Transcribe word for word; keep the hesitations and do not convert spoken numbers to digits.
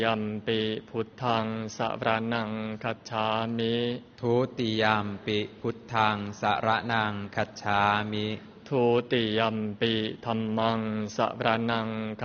ยัมปิพุทธังสรณังคัจฉามิทุติยัมปิพุทธังสรณังคัจฉามิทุติยัมปิธัมมังสรณัง